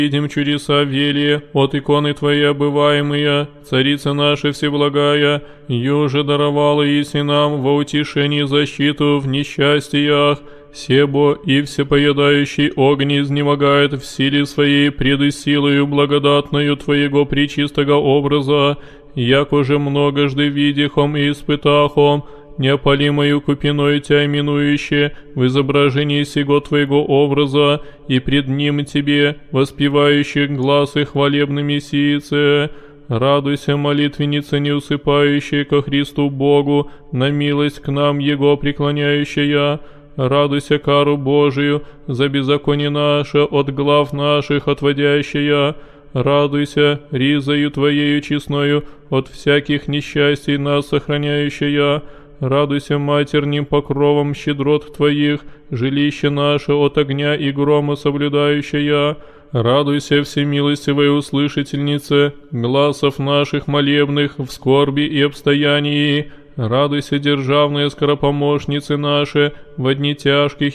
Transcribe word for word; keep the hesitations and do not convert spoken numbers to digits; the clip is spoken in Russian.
видим чудеса велие от иконы Твоей обываемые, Царица наша Всеблагая, еже даровала иси нам во утешении защиту в несчастьях, себо и всепоедающий огонь изнемогает в силе своей пред силою благодатною Твоего пречистого образа, яко же многожды видихом и испытахом, неопалимою купиной Тя именующе в изображении сего Твоего образа, и пред ним Тебе, воспевающих гласы хвалебными сиице. Радуйся, молитвенница неусыпающая ко Христу Богу, на милость к нам Его преклоняющая. Радуйся кару Божию, за беззаконие наше от глав наших отводящая. Радуйся, ризою Твоею честною, от всяких несчастий нас сохраняющая. Радуйся матерним покровом щедрот Твоих, жилище наше от огня и грома соблюдающая. Радуйся, всемилостивая услышательница, гласов наших молебных в скорби и обстоянии. Радуйся, державные скоропомощницы наши, во дни тяжких